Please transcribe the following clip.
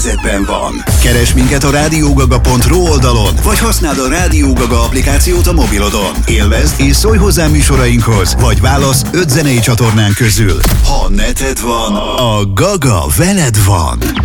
Zetben van. Keresd minket a radiogaga.ru oldalon, vagy használd a Rádió Gaga applikációt a mobilodon. Élvezd és szólj hozzá műsorainkhoz, vagy válasz 5 zenei csatornánk közül. Ha neted van, a Gaga veled van.